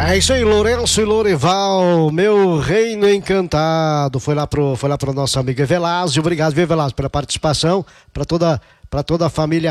É isso aí, Lourenço e Lourival, meu reino encantado. Foi lá pro nosso amigo Evelásio. Obrigado, viu, Evelásio, pela participação, para toda a família